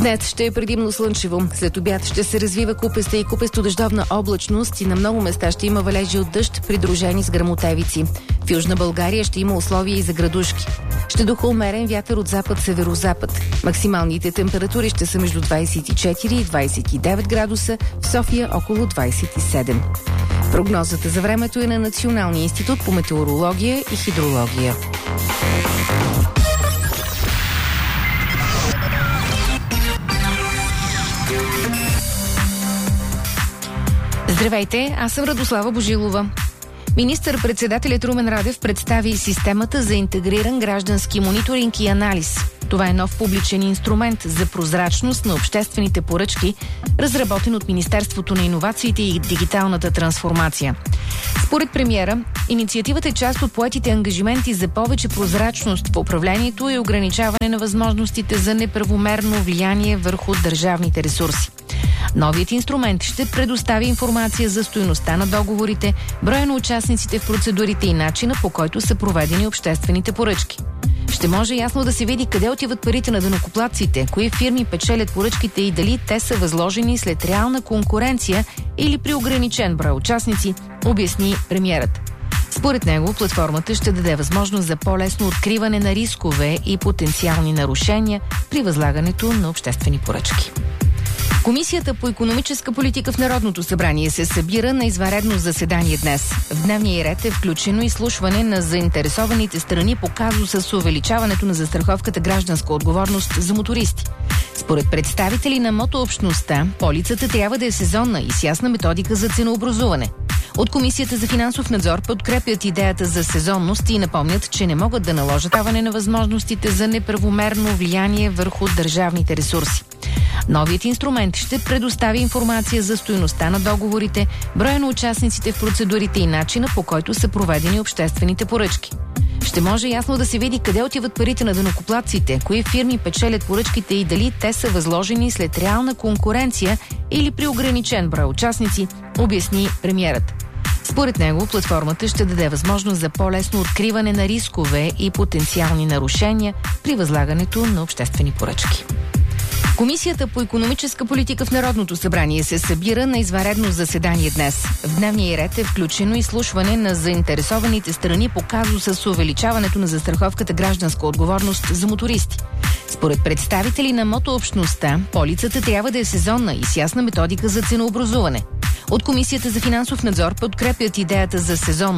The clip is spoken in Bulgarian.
Днес ще е предимно слънчево. След обяд ще се развива купеста и купесто-дъждовна облачност и на много места ще има валежи от дъжд, придружени с гръмотевици. В Южна България ще има условия и за градушки. Ще духа умерен вятър от запад-северозапад. Максималните температури ще са между 24 и 29 градуса, в София около 27. Прогнозата за времето е на Националния институт по метеорология и хидрология. Здравейте, аз съм Радослава Божилова. Министър-председателят Румен Радев представи системата за интегриран граждански мониторинг и анализ. Това е нов публичен инструмент за прозрачност на обществените поръчки, разработен от Министерството на иновациите и дигиталната трансформация. Според премиера, инициативата е част от поетите ангажименти за повече прозрачност в управлението и ограничаване на възможностите за неправомерно влияние върху държавните ресурси. Новият инструмент ще предостави информация за стойността на договорите, броя на участниците в процедурите и начина, по който са проведени обществените поръчки. Ще може ясно да се види къде отиват парите на данъкоплатците, кои фирми печелят поръчките и дали те са възложени след реална конкуренция или при ограничен брой участници, обясни премиерът. Според него, платформата ще даде възможност за по-лесно откриване на рискове и потенциални нарушения при възлагането на обществени поръчки. Комисията по икономическа политика в Народното събрание се събира на извънредно заседание днес. В дневния ред е включено изслушване на заинтересованите страни по казуса с увеличаването на застраховката гражданска отговорност за мотористи. Според представители на мотообщността, полицата трябва да е сезонна и с ясна методика за ценообразуване. От Комисията за финансов надзор подкрепят идеята за сезонност и напомнят, че не могат да наложат даване на възможностите за неправомерно влияние върху държавните ресурси. Новият инструмент ще предостави информация за стойността на договорите, броя на участниците в процедурите и начина, по който са проведени обществените поръчки. Ще може ясно да се види къде отиват парите на данъкоплатците, кои фирми печелят поръчките и дали те са възложени след реална конкуренция или при ограничен брой участници, обясни премиерът. Според него, платформата ще даде възможност за по-лесно откриване на рискове и потенциални нарушения при възлагането на обществени поръчки. Комисията по икономическа политика в Народното събрание се събира на извънредно заседание днес. В дневния ред е включено изслушване на заинтересованите страни по казуса с увеличаването на застраховката гражданска отговорност за мотористи. Според представители на мотообщността, полицата трябва да е сезонна и с ясна методика за ценообразуване. От Комисията за финансов надзор подкрепят идеята за сезонно